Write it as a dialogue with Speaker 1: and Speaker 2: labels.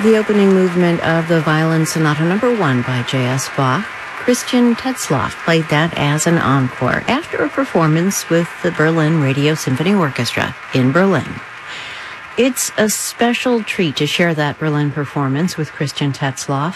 Speaker 1: The opening movement of the Violin Sonata No. 1 by J.S. Bach, Christian Tetzlaff played that as an encore after a performance with the Berlin Radio Symphony Orchestra in Berlin. It's a special treat to share that Berlin performance with Christian Tetzlaff.